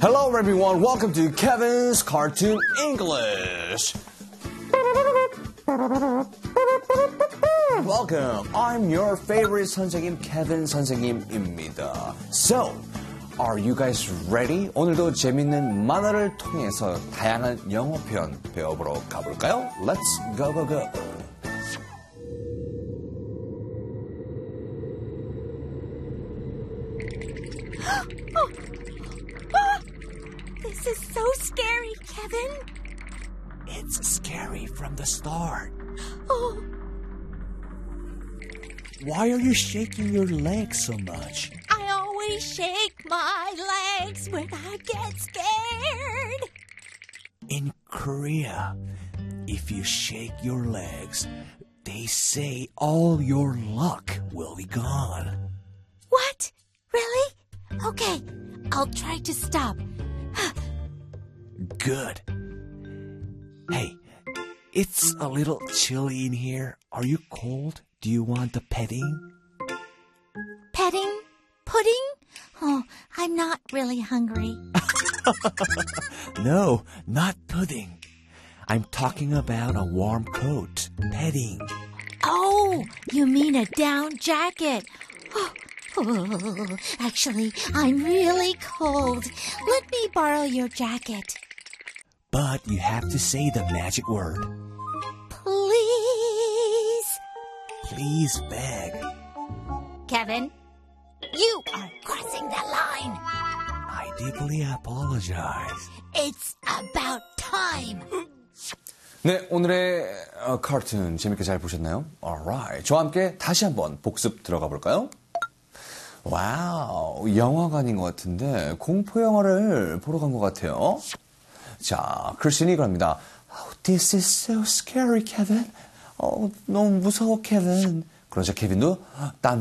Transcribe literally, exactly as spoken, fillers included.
Hello everyone, welcome to Kevin's Cartoon English. Welcome, I'm your favorite 선생님, Kevin 선생님입니다. So, are you guys ready? 오늘도 재밌는 만화를 통해서 다양한 영어 표현 배워보러 가볼까요? Let's go, go, go. This is so scary, Kevin. It's scary from the start. Oh. Why are you shaking your legs so much? I always shake my legs when I get scared. In Korea, if you shake your legs, they say all your luck will be gone. What? Really? Okay, I'll try to stop. Good. Hey, it's a little chilly in here. Are you cold? Do you want the petting? Petting? Pudding? Oh, I'm not really hungry. No, not pudding. I'm talking about a warm coat. Petting. Oh, you mean a down jacket. Oh, oh, actually, I'm really cold. Let me borrow your jacket. But you have to say the magic word. Please. Please beg. Kevin, you are crossing the line. I deeply apologize. It's about time. 네, 오늘의 어, 카툰 재밌게 잘 보셨나요? Alright, 저와 함께 다시 한번 복습 들어가 볼까요? 와우, 영화관인 것 같은데 공포 영화를 보러 간 것 같아요. 자, 크리스틴이 그럽니다. Oh, this is so scary, Kevin. 어, 너무 무서워, Kevin. 그러자 케빈도 딴